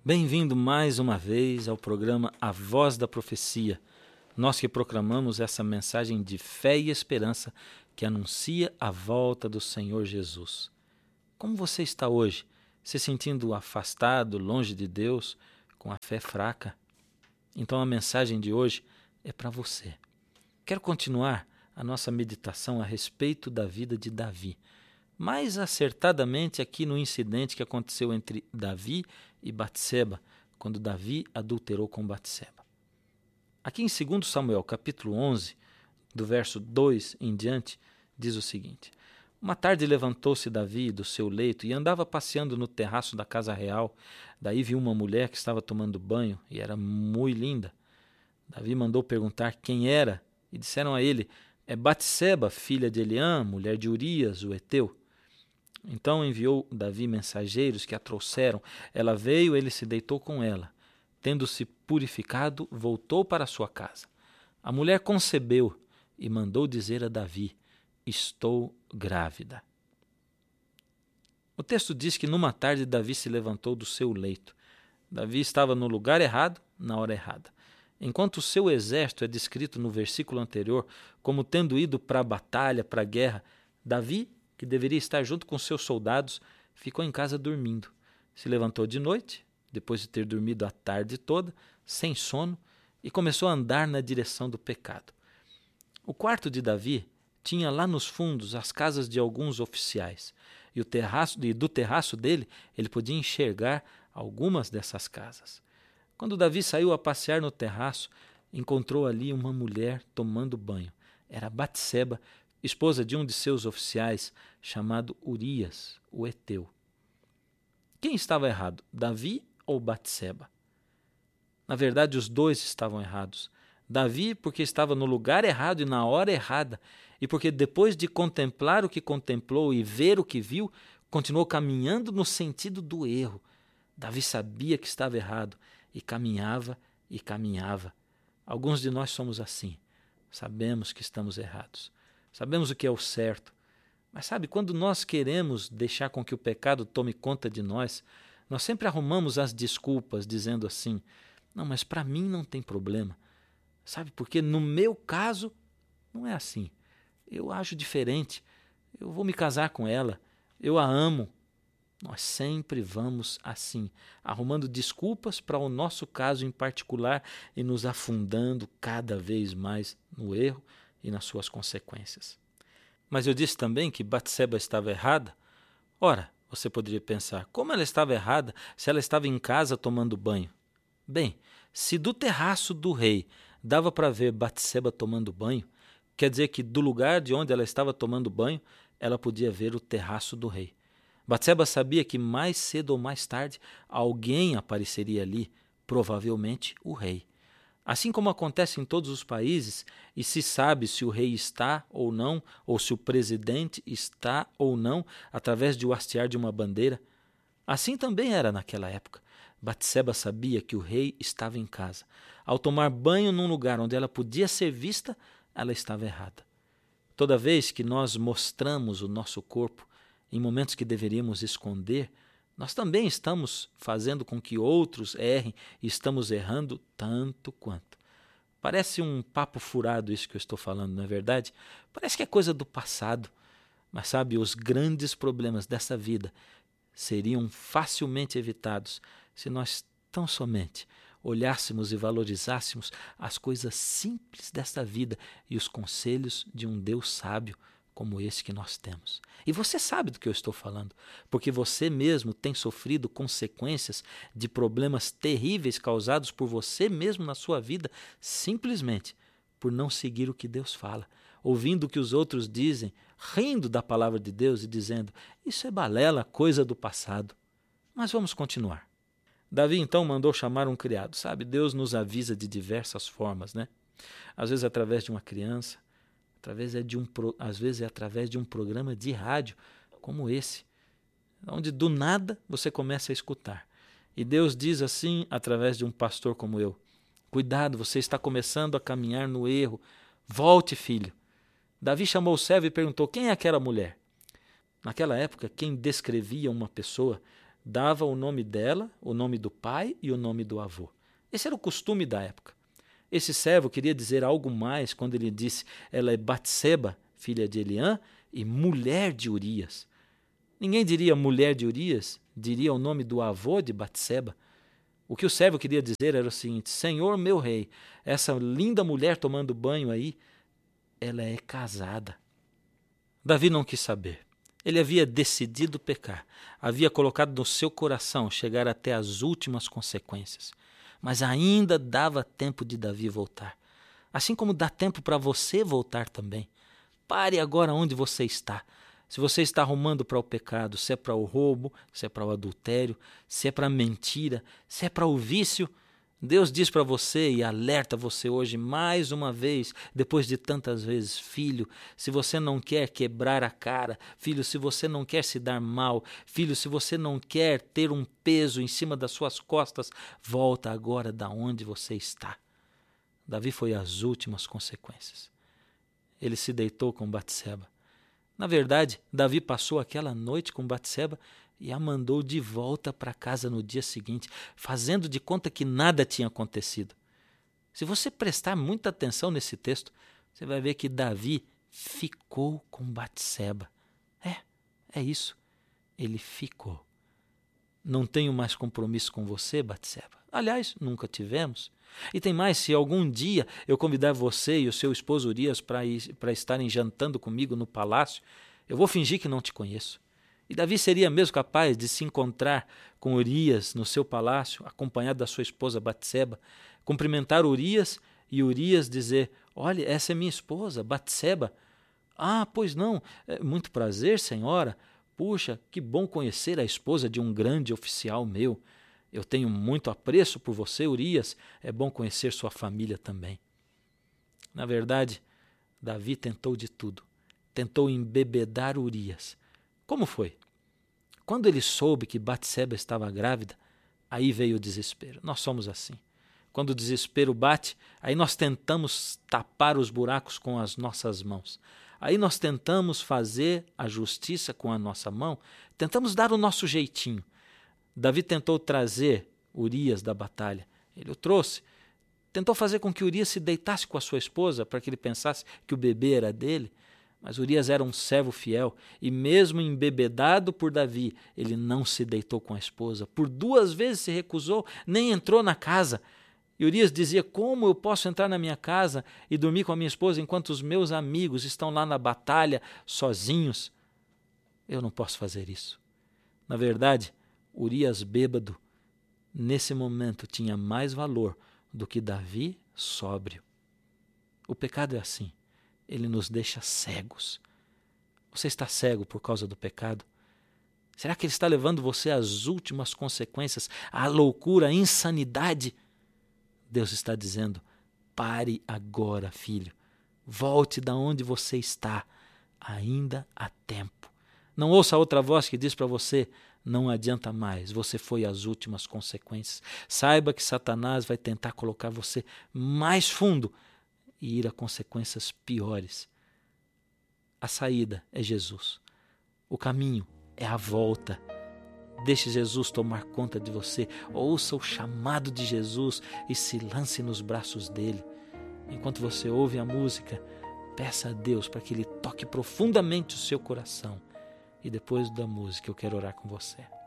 Bem-vindo mais uma vez ao programa A Voz da Profecia. Nós que proclamamos essa mensagem de fé e esperança que anuncia a volta do Senhor Jesus. Como você está hoje? Se sentindo afastado, longe de Deus, com a fé fraca? Então a mensagem de hoje é para você. Quero continuar a nossa meditação a respeito da vida de Davi, mais acertadamente aqui no incidente que aconteceu entre Davi e Batseba, quando Davi adulterou com Batseba. Aqui em 2 Samuel, capítulo 11, do verso 2 em diante, diz o seguinte: Uma tarde levantou-se Davi do seu leito e andava passeando no terraço da casa real. Daí viu uma mulher que estava tomando banho e era muito linda. Davi mandou perguntar quem era e disseram a ele: É Batseba, filha de Eliã, mulher de Urias, o heteu. Então enviou Davi mensageiros que a trouxeram. Ela veio, ele se deitou com ela. Tendo-se purificado, voltou para sua casa. A mulher concebeu e mandou dizer a Davi: Estou grávida. O texto diz que numa tarde Davi se levantou do seu leito. Davi estava no lugar errado, na hora errada. Enquanto o seu exército é descrito no versículo anterior como tendo ido para a batalha, para a guerra, Davi, que deveria estar junto com seus soldados, ficou em casa dormindo. Se levantou de noite, depois de ter dormido a tarde toda, sem sono, e começou a andar na direção do pecado. O quarto de Davi tinha lá nos fundos as casas de alguns oficiais, e do terraço dele ele podia enxergar algumas dessas casas. Quando Davi saiu a passear no terraço, encontrou ali uma mulher tomando banho. Era Batseba, esposa de um de seus oficiais, chamado Urias, o heteu. Quem estava errado, Davi ou Batseba? Na verdade, os dois estavam errados. Davi porque estava no lugar errado e na hora errada, e porque depois de contemplar o que contemplou e ver o que viu, continuou caminhando no sentido do erro. Davi sabia que estava errado e caminhava e caminhava. Alguns de nós somos assim. Sabemos que estamos errados. Sabemos o que é o certo. Mas sabe, quando nós queremos deixar com que o pecado tome conta de nós, nós sempre arrumamos as desculpas dizendo assim: não, mas para mim não tem problema. Sabe, porque no meu caso não é assim. Eu ajo diferente. Eu vou me casar com ela. Eu a amo. Nós sempre vamos assim, arrumando desculpas para o nosso caso em particular e nos afundando cada vez mais no erro e nas suas consequências. Mas eu disse também que Batseba estava errada. Ora, você poderia pensar, como ela estava errada se ela estava em casa tomando banho? Bem, se do terraço do rei dava para ver Batseba tomando banho, quer dizer que do lugar de onde ela estava tomando banho, ela podia ver o terraço do rei. Batseba sabia que mais cedo ou mais tarde alguém apareceria ali, provavelmente o rei. Assim como acontece em todos os países, e se sabe se o rei está ou não, ou se o presidente está ou não, através de o hastear de uma bandeira, assim também era naquela época. Batseba sabia que o rei estava em casa. Ao tomar banho num lugar onde ela podia ser vista, ela estava errada. Toda vez que nós mostramos o nosso corpo em momentos que deveríamos esconder, nós também estamos fazendo com que outros errem e estamos errando tanto quanto. Parece um papo furado isso que eu estou falando, não é verdade? Parece que é coisa do passado. Mas sabe, os grandes problemas dessa vida seriam facilmente evitados se nós tão somente olhássemos e valorizássemos as coisas simples desta vida e os conselhos de um Deus sábio como esse que nós temos. E você sabe do que eu estou falando, porque você mesmo tem sofrido consequências de problemas terríveis causados por você mesmo na sua vida, simplesmente por não seguir o que Deus fala, ouvindo o que os outros dizem, rindo da palavra de Deus e dizendo: isso é balela, coisa do passado. Mas vamos continuar. Davi então mandou chamar um criado. Sabe, Deus nos avisa de diversas formas, né? Às vezes através de uma criança, às vezes é através de um programa de rádio como esse, onde do nada você começa a escutar. E Deus diz assim através de um pastor como eu: cuidado, você está começando a caminhar no erro. Volte, filho. Davi chamou o servo e perguntou: quem é aquela mulher? Naquela época, quem descrevia uma pessoa dava o nome dela, o nome do pai e o nome do avô. Esse era o costume da época. Esse servo queria dizer algo mais quando ele disse: ela é Batseba, filha de Eliã, e mulher de Urias. Ninguém diria mulher de Urias, diria o nome do avô de Batseba. O que o servo queria dizer era o seguinte: Senhor meu rei, essa linda mulher tomando banho aí, ela é casada. Davi não quis saber. Ele havia decidido pecar, havia colocado no seu coração chegar até as últimas consequências. Mas ainda dava tempo de Davi voltar. Assim como dá tempo para você voltar também. Pare agora onde você está. Se você está arrumando para o pecado, se é para o roubo, se é para o adultério, se é para a mentira, se é para o vício, Deus diz para você e alerta você hoje mais uma vez, depois de tantas vezes: filho, se você não quer quebrar a cara, filho, se você não quer se dar mal, filho, se você não quer ter um peso em cima das suas costas, volta agora da onde você está. Davi foi às últimas consequências. Ele se deitou com Batseba. Na verdade, Davi passou aquela noite com Batseba e a mandou de volta para casa no dia seguinte, fazendo de conta que nada tinha acontecido. Se você prestar muita atenção nesse texto, você vai ver que Davi ficou com Batseba. É isso. Ele ficou. Não tenho mais compromisso com você, Batseba. Aliás, nunca tivemos. E tem mais, se algum dia eu convidar você e o seu esposo Urias para estarem jantando comigo no palácio, eu vou fingir que não te conheço. E Davi seria mesmo capaz de se encontrar com Urias no seu palácio, acompanhado da sua esposa Batseba, cumprimentar Urias e Urias dizer: olha, essa é minha esposa, Batseba. Ah, pois não, muito prazer, senhora. Puxa, que bom conhecer a esposa de um grande oficial meu. Eu tenho muito apreço por você, Urias. É bom conhecer sua família também. Na verdade, Davi tentou de tudo. Tentou embebedar Urias. Como foi? Quando ele soube que Batseba estava grávida, aí veio o desespero. Nós somos assim. Quando o desespero bate, aí nós tentamos tapar os buracos com as nossas mãos. Aí nós tentamos fazer a justiça com a nossa mão, tentamos dar o nosso jeitinho. Davi tentou trazer Urias da batalha. Ele o trouxe. Tentou fazer com que Urias se deitasse com a sua esposa para que ele pensasse que o bebê era dele. Mas Urias era um servo fiel e mesmo embebedado por Davi, ele não se deitou com a esposa. Por 2 vezes se recusou, nem entrou na casa. E Urias dizia: como eu posso entrar na minha casa e dormir com a minha esposa enquanto os meus amigos estão lá na batalha sozinhos? Eu não posso fazer isso. Na verdade, Urias bêbado, nesse momento, tinha mais valor do que Davi sóbrio. O pecado é assim, ele nos deixa cegos. Você está cego por causa do pecado? Será que ele está levando você às últimas consequências, à loucura, à insanidade? Deus está dizendo: pare agora, filho. Volte da onde você está. Ainda há tempo. Não ouça outra voz que diz para você: não adianta mais, você foi às últimas consequências. Saiba que Satanás vai tentar colocar você mais fundo e ir a consequências piores. A saída é Jesus. O caminho é a volta. Deixe Jesus tomar conta de você. Ouça o chamado de Jesus e se lance nos braços dele. Enquanto você ouve a música, peça a Deus para que ele toque profundamente o seu coração. E depois da música eu quero orar com você.